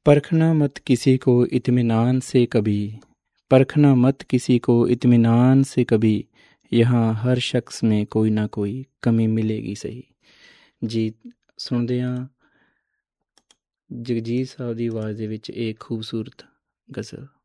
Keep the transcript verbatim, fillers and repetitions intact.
परखना मत किसी को इत्मीनान से कभी, परखना मत किसी को इत्मीनान से कभी, यहाँ हर शख्स में कोई ना कोई कमी मिलेगी सही। ਜੀ ਸੁਣਦੇ ਹਾਂ ਜਗਜੀਤ ਸਾਹਿਬ ਦੀ ਆਵਾਜ਼ ਦੇ ਵਿੱਚ ਇਹ ਖੂਬਸੂਰਤ ਗਜ਼ਲ।